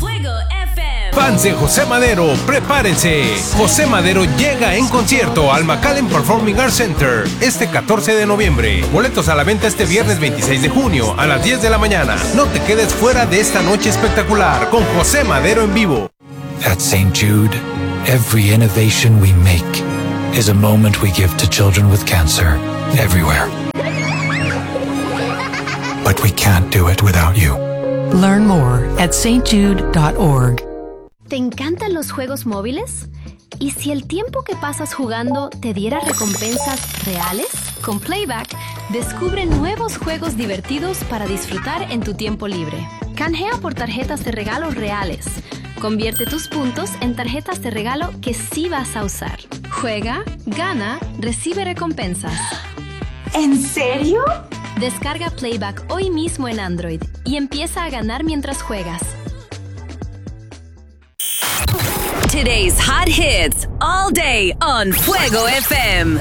Fuego FM. Fans de José Madero, prepárense. José Madero llega en concierto al McAllen Performing Arts Center este 14 de noviembre. Boletos a la venta este viernes 26 de junio a las 10 de la mañana. No te quedes fuera de esta noche espectacular con José Madero en vivo. At St. Jude, every innovation we make is a moment we give to children with cancer everywhere. But we can't do it without you. Learn more at stjude.org. ¿Te encantan los juegos móviles? ¿Y si el tiempo que pasas jugando te diera recompensas reales? Con Playback, descubre nuevos juegos divertidos para disfrutar en tu tiempo libre. Canjea por tarjetas de regalo reales. Convierte tus puntos en tarjetas de regalo que sí vas a usar. Juega, gana, recibe recompensas. ¿En serio? Descarga Playback hoy mismo en Android y empieza a ganar mientras juegas. Today's hot hits all day on Fuego FM.